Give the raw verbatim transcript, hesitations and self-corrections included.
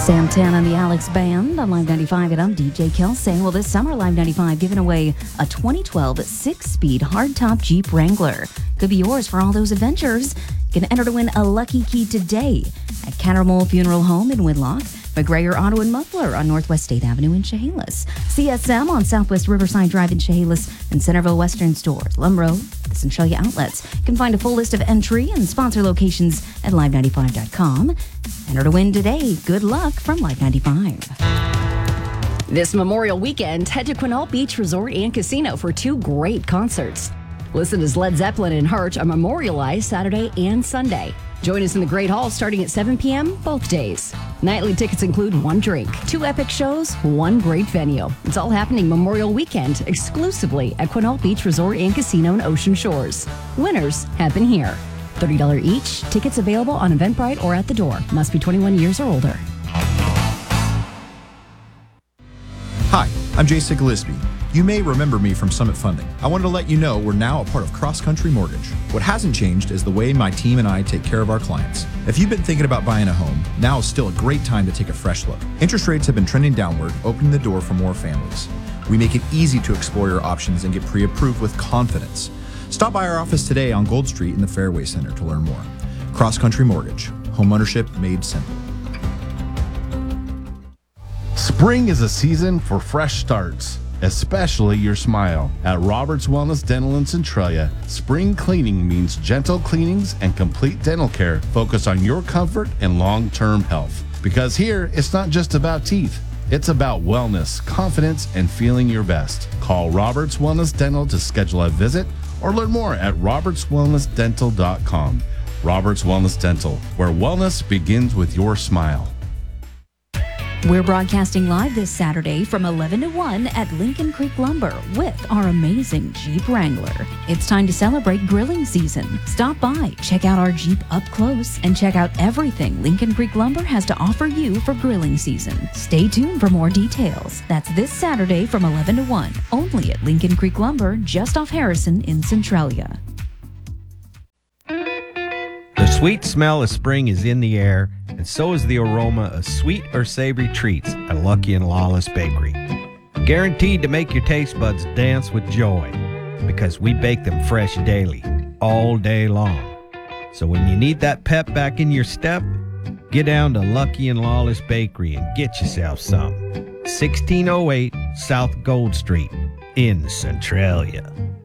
Santana and the Alex Band on Live ninety-five, and I'm D J Kelsey. Well, this summer, Live ninety-five giving away a twenty twelve six-speed hardtop Jeep Wrangler. Could be yours for all those adventures. You can enter to win a lucky key today at Cattermole Funeral Home in Whitlock, McGregor Auto and Muffler on Northwest State Avenue in Chehalis, C S M on Southwest Riverside Drive in Chehalis, and Centerville Western Stores, Lum Road, the Centralia outlets. You can find a full list of entry and sponsor locations at live ninety-five dot com. Enter to win today. Good luck from Live ninety-five. This Memorial Weekend, head to Quinault Beach Resort and Casino for two great concerts. Listen as Led Zeppelin and Hurt are memorialized Saturday and Sunday. Join us in the Great Hall starting at seven p.m. both days. Nightly tickets include one drink, two epic shows, one great venue. It's all happening Memorial Weekend exclusively at Quinault Beach Resort and Casino in Ocean Shores. Winners happen here. thirty dollars each. Tickets available on Eventbrite or at the door. Must be twenty-one years or older. Hi, I'm Jason Gillespie. You may remember me from Summit Funding. I wanted to let you know we're now a part of Cross Country Mortgage. What hasn't changed is the way my team and I take care of our clients. If you've been thinking about buying a home, now is still a great time to take a fresh look. Interest rates have been trending downward, opening the door for more families. We make it easy to explore your options and get pre-approved with confidence. Stop by our office today on Gold Street in the Fairway Center to learn more. Cross Country Mortgage. Home ownership made simple. Spring is a season for fresh starts, especially your smile. At Roberts Wellness Dental in Centralia, spring cleaning means gentle cleanings and complete dental care focused on your comfort and long-term health. Because here, it's not just about teeth. It's about wellness, confidence, and feeling your best. Call Roberts Wellness Dental to schedule a visit or learn more at roberts wellness dental dot com. Roberts Wellness Dental, where wellness begins with your smile. We're broadcasting live this Saturday from eleven to one at Lincoln Creek Lumber with our amazing Jeep Wrangler. It's time to celebrate grilling season. Stop by, check out our Jeep up close, and check out everything Lincoln Creek Lumber has to offer you for grilling season. Stay tuned for more details. That's this Saturday from eleven to one, only at Lincoln Creek Lumber, just off Harrison in Centralia. The sweet smell of spring is in the air, and so is the aroma of sweet or savory treats at Lucky and Lawless Bakery. Guaranteed to make your taste buds dance with joy, because we bake them fresh daily, all day long. So when you need that pep back in your step, get down to Lucky and Lawless Bakery and get yourself some. sixteen oh eight South Gold Street in Centralia.